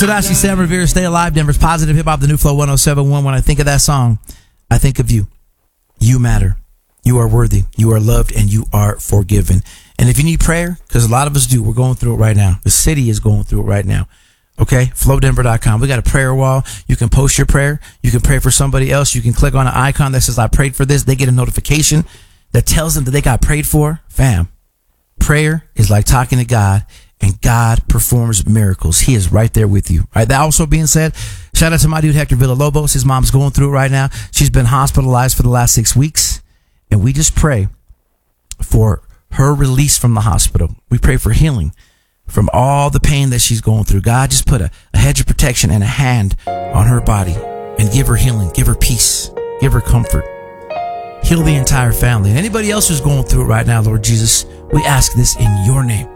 Tedashii, Sam Revere, Stay Alive, Denver's Positive Hip Hop, the new Flow 107.1. When I think of that song, I think of you. You matter. You are worthy. You are loved, and you are forgiven. And if you need prayer, because a lot of us do, we're going through it right now. The city is going through it right now. Okay? FlowDenver.com. We got a prayer wall. You can post your prayer. You can pray for somebody else. You can click on an icon that says, I prayed for this. They get a notification that tells them that they got prayed for. Fam, prayer is like talking to God, and God performs miracles. He is right there with you. All right. That also being said, shout out to my dude, Hector Villalobos. His mom's going through it right now. She's been hospitalized for the last 6 weeks. And we just pray for her release from the hospital. We pray for healing from all the pain that she's going through. God, just put a hedge of protection and a hand on her body and give her healing, give her peace, give her comfort. Heal the entire family. And anybody else who's going through it right now, Lord Jesus, we ask this in your name.